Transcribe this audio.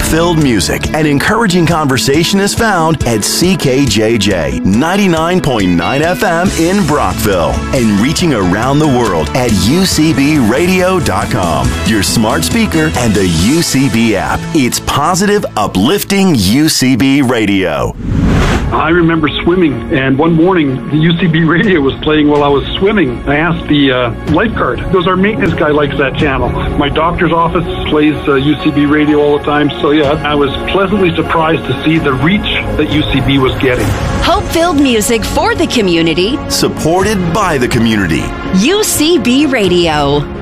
hope-filled music and encouraging conversation is found at CKJJ 99.9 FM in Brockville and reaching around the world at UCBradio.com, your smart speaker, and the UCB app. It's positive, uplifting UCB Radio. I remember swimming, and one morning the UCB radio was playing while I was swimming. I asked the lifeguard, because our maintenance guy likes that channel. My doctor's office plays UCB radio all the time, so yeah, I was pleasantly surprised to see the reach that UCB was getting. Hope-filled music for the community. Supported by the community. UCB Radio.